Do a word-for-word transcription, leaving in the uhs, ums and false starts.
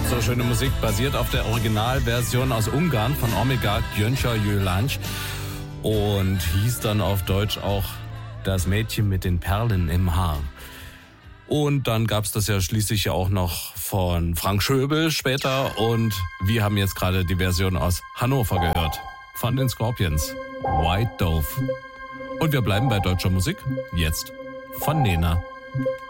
So schöne Musik basiert auf der Originalversion aus Ungarn von Omega Gyöngyös Gyöngy und hieß dann auf Deutsch auch Das Mädchen mit den Perlen im Haar. Und dann gab's das ja schließlich auch noch von Frank Schöbel später und wir haben jetzt gerade die Version aus Hannover gehört. Von den Scorpions. White Dove. Und wir bleiben bei deutscher Musik. Jetzt von Nena.